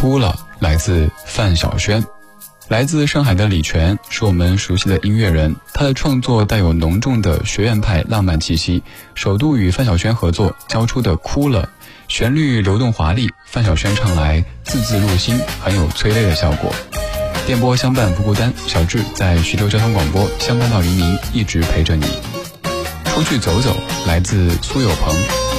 哭了，来自范晓萱。来自上海的李泉是我们熟悉的音乐人，他的创作带有浓重的学院派浪漫气息，首度与范晓萱合作交出的《哭了》，旋律流动华丽，范晓萱唱来字字入心，很有催泪的效果。电波相伴不孤单，小智在徐州交通广播相伴到黎明，一直陪着你。出去走走，来自苏有朋。